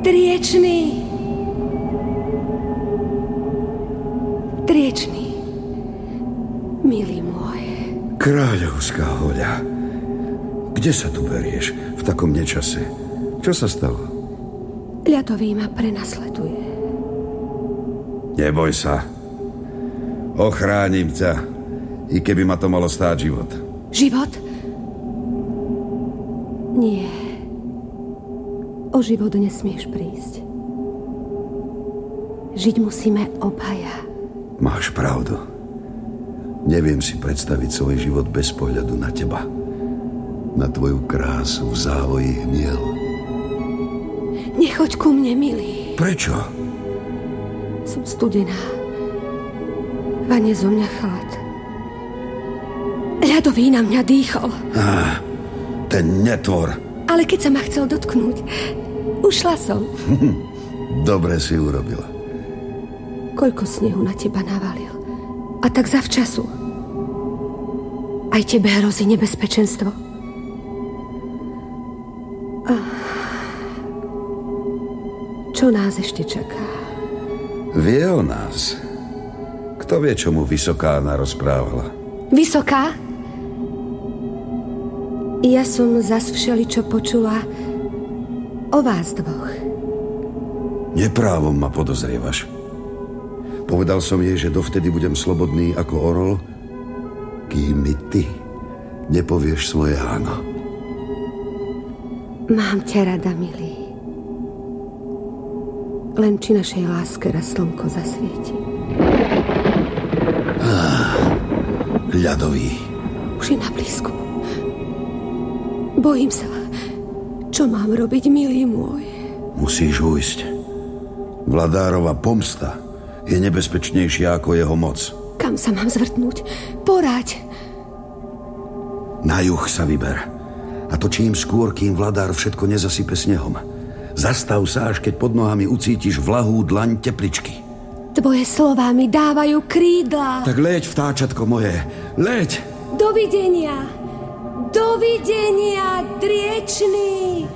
Driečný. Driečný. Milý môj. Kráľovská Hoľa, kde sa tu berieš v takom nečase? Čo sa stalo? Ľadový ma prenasleduje. Neboj sa. Ochránim ťa, i keby ma to malo stáť život. Život? Nie. O život nesmieš prísť. Žiť musíme obaja. Máš pravdu. Neviem si predstaviť svoj život bez pohľadu na teba. Na tvoju krásu v závoji hniel. Nechoď ku mne, milý. Prečo? Som studená. Vane zo mňa chlad. Ľadový na mňa dýchol. Ten netvor. Ale keď sa ma chcel dotknúť, ušla som. Dobre si urobila. Koľko snehu na teba navalil. A tak zavčasu. Aj tebe hrozí nebezpečenstvo. Čo nás ešte čaká? Vie o nás. Kto vie, čo mu Vysoká narozprávala? Vysoká? Ja som zas všeličo počula o vás dvoch. Neprávom ma podozrievaš. Povedal som jej, že dovtedy budem slobodný ako orol, kým mi ty nepovieš svoje áno. Mám ťa rada, milý. Len či našej láske raz slnko zasvieti. Ľadový. Už je na blízku. Bojím sa. Čo mám robiť, milý môj? Musíš ujsť. Vladárova pomsta je nebezpečnejšia ako jeho moc. Kam sa mám zvrtnúť? Poraď. Na juh sa vyber. A to čím skôr, kým vladár všetko nezasype snehom. Zastav sa, až keď pod nohami ucítiš vlahú dlaň tepličky. Tvoje slová mi dávajú krídla. Tak leď, vtáčatko moje. Leď! Dovidenia. Dovidenia, Driečný.